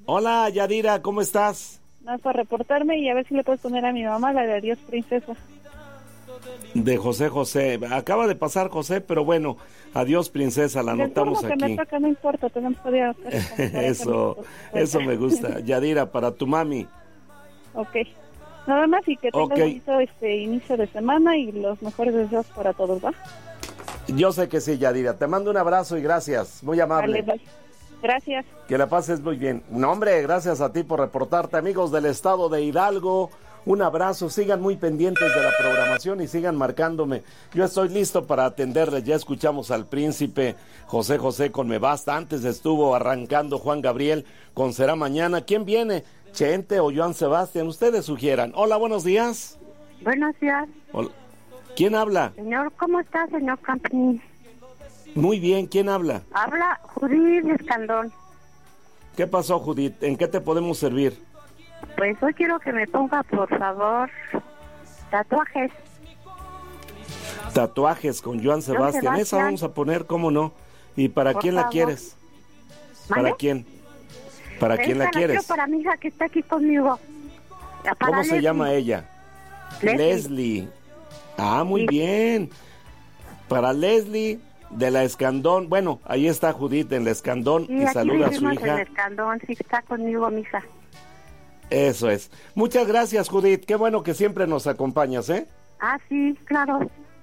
Hola, Yadira, ¿cómo estás? Nada más para reportarme y a ver si le puedes poner a mi mamá la de Adiós Princesa. De José José. Acaba de pasar José, pero bueno, Adiós Princesa, la anotamos que aquí. Me toca, no importa, tenemos todavía... Eso me gusta. Yadira, para tu mami. Ok. Nada más y que tengas bonito inicio de semana y los mejores deseos para todos, ¿va? Yo sé que sí, Yadira. Te mando un abrazo y gracias. Muy amable. Vale. Gracias. Que la pases muy bien. No, hombre, gracias a ti por reportarte. Amigos del estado de Hidalgo, un abrazo. Sigan muy pendientes de la programación y sigan marcándome. Yo estoy listo para atenderles. Ya escuchamos al príncipe José José con Me Basta. Antes estuvo arrancando Juan Gabriel con Será Mañana. ¿Quién viene? ¿Chente o Joan Sebastián? Ustedes sugieran. Hola, buenos días. Buenos días. Hola. ¿Quién habla? Señor, ¿cómo está, señor Campini? Muy bien, ¿quién habla? Habla Judith Escandón. ¿Qué pasó, Judith? ¿En qué te podemos servir? Pues hoy quiero que me ponga, por favor, tatuajes. Tatuajes con Joan Sebastián. Esa vamos a poner, ¿cómo no? ¿Y para quién la quieres? ¿Para quién? ¿Para quién la quieres? Para mi hija que está aquí conmigo. ¿Cómo se llama ella? Leslie. Ah, muy bien. Para Leslie de la Escandón. Bueno, ahí está Judith en la Escandón y saluda a su hija. En la Escandón, sí, está conmigo mi hija. Eso es. Muchas gracias, Judith. Qué bueno que siempre nos acompañas, ¿eh? Ah, sí, claro.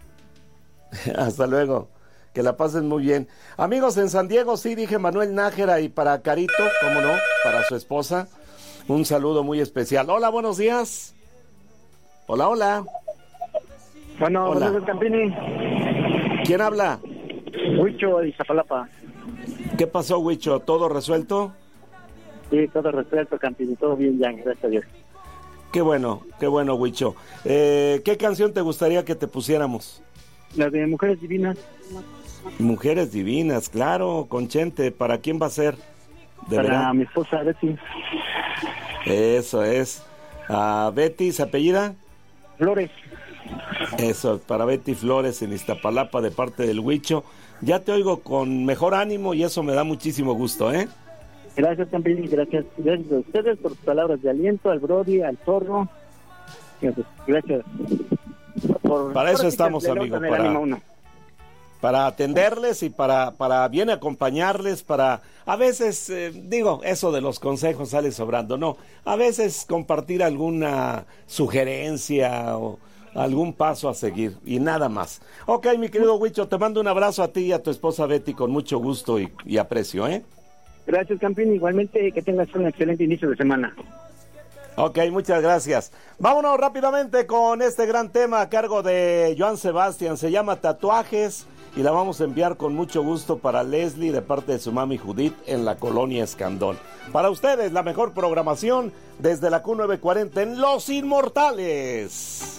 Hasta luego. Que la pasen muy bien. Amigos, en San Diego, sí, dije Manuel Nájera, y para Carito, cómo no, para su esposa, un saludo muy especial. Hola, buenos días. Hola, hola. Bueno, hola. Buenos días, Campini. ¿Quién habla? Huicho de Iztapalapa. ¿Qué pasó, Huicho? ¿Todo resuelto? Sí, todo resuelto, Campini, todo bien ya, gracias a Dios. Qué bueno, Huicho. ¿Qué canción te gustaría que te pusiéramos? La de Mujeres Divinas. Mujeres Divinas, claro, con Chente. ¿Para quién va a ser? Para mi esposa Betty. Eso es. ¿A Betty se apellida? Flores. Eso, para Betty Flores en Iztapalapa de parte del Huicho. Ya te oigo con mejor ánimo y eso me da muchísimo gusto, ¿eh? Gracias, Campini, gracias a ustedes por sus palabras de aliento, al Brody, al Zorro. Gracias. Para eso estamos, amigo, para atenderles y para bien acompañarles, para a veces, eso de los consejos sale sobrando, no, a veces compartir alguna sugerencia o algún paso a seguir y nada más. Ok, mi querido Huicho, te mando un abrazo a ti y a tu esposa Betty con mucho gusto y aprecio, ¿eh? Gracias, Campín, igualmente que tengas un excelente inicio de semana. Ok, muchas gracias. Vámonos rápidamente con este gran tema a cargo de Joan Sebastián, se llama Tatuajes y la vamos a enviar con mucho gusto para Leslie de parte de su mami Judith en la colonia Escandón. Para ustedes la mejor programación desde la Q940 en Los Inmortales.